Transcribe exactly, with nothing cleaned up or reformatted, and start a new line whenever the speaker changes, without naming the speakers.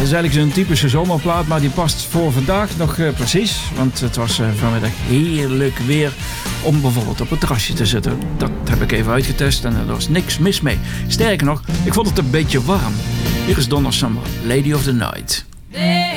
is eigenlijk zo'n typische zomerplaat, maar die past voor vandaag nog uh, precies. Want het was uh, vanmiddag heerlijk weer om bijvoorbeeld op het terrasje te zitten. Dat heb ik even uitgetest en er was niks mis mee. Sterker nog, ik vond het een beetje warm. Hier is Donna Summer, Lady of the Night.